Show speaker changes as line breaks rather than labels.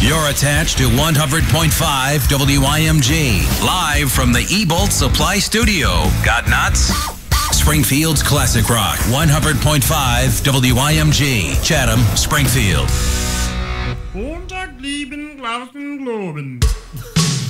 You're attached to 100.5 WIMG, live from the eBolt Supply Studio. Got nuts? Springfield's Classic Rock, 100.5 WIMG, Chatham, Springfield.
Montag lieben, Glauben, Globen.